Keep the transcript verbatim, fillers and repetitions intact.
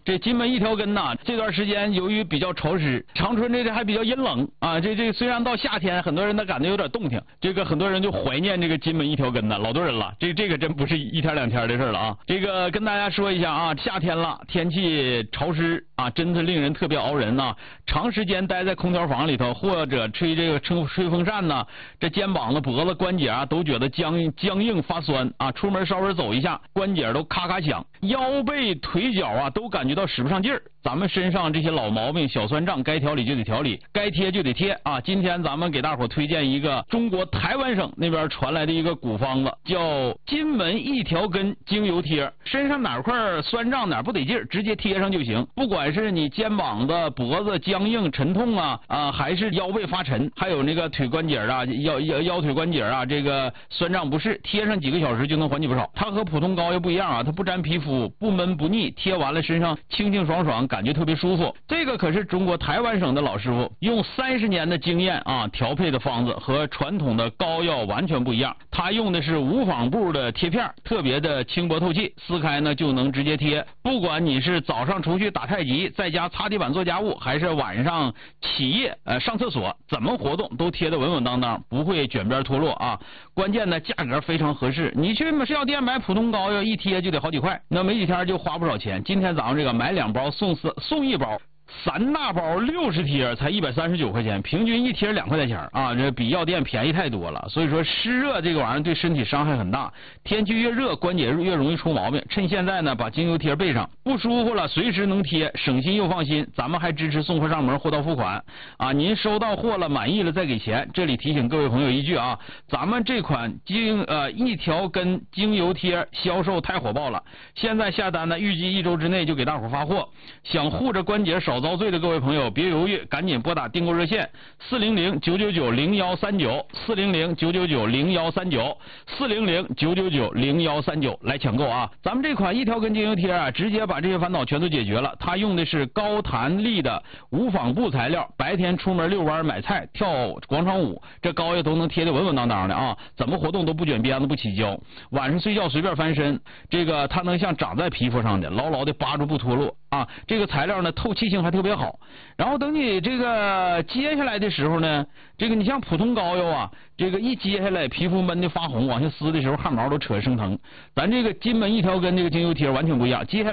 这金门一条根呐，这段时间由于比较潮湿，长春这这还比较阴冷啊。这这虽然到夏天，很多人都感觉有点动听，这个很多人就怀念这个金门一条根呐，老多人了。这这个真不是一天两天的事了啊。这个跟大家说一下啊，夏天了，天气潮湿啊，真的令人特别熬人呐。长时间待在空调房里头，或者吹这个吹吹风扇呢，这肩膀子、脖子、关节啊都觉得僵僵硬发酸啊。出门稍微走一下，关节都咔咔响，腰背腿脚啊都感觉到使不上劲儿。咱们身上这些老毛病、小酸胀，该调理就得调理，该贴就得贴啊。今天咱们给大伙推荐一个中国台湾省那边传来的一个古方子，叫金门一条根精油贴。身上哪块酸胀哪不得劲儿，直接贴上就行。不管是你肩膀子、脖子僵硬沉痛啊啊，还是腰背发沉，还有那个腿关节啊、腰腰腰腿关节啊，这个酸胀不适，贴上几个小时就能缓解不少。它和普通膏药不一样啊，它不粘皮肤，不闷不腻，贴完了身上清清爽爽，感觉特别舒服。这个可是中国台湾省的老师傅用三十年的经验啊调配的方子，和传统的膏药完全不一样。他用的是无纺布的贴片，特别的轻薄透气，撕开呢就能直接贴。不管你是早上出去打太极，在家擦地板做家务，还是晚上起夜呃上厕所，怎么活动都贴得稳稳当当，不会卷边脱落啊。关键呢价格非常合适，你去食药店买普通膏药一贴就得好几块，那没几天就花不少钱。今天早上这个买两包送四送一包。三大包六十贴才一百三十九块钱，平均一贴两块钱啊，这比药店便宜太多了。所以说湿热这个玩意儿对身体伤害很大，天气越热关节越容易出毛病。趁现在呢把精油贴备上，不舒服了随时能贴，省心又放心。咱们还支持送货上门，货到付款啊。您收到货了满意了再给钱。这里提醒各位朋友一句啊，咱们这款精呃一条根精油贴销售太火爆了，现在下单呢预计一周之内就给大伙发货。想护着关节少遭罪的各位朋友别犹豫，赶紧拨打订购热线四零零九九九零幺三九四零零九九九零幺三九四零零九九九零幺三九来抢购啊。咱们这款一条根精油贴啊，直接把这些烦恼全都解决了。它用的是高弹力的无纺布材料，白天出门遛弯买菜跳广场舞，这膏药都能贴得稳稳当当的啊，怎么活动都不卷鞭子不起胶。晚上睡觉随便翻身，这个它能像长在皮肤上的牢牢的扒住不脱落啊。这个材料呢透气性还特别好，然后等你这个接下来的时候呢，这个你像普通膏药啊，这个一接下来皮肤闷的发红，往下撕的时候汗毛都扯生疼。咱这个金门一条根这个精油贴完全不一样，接下来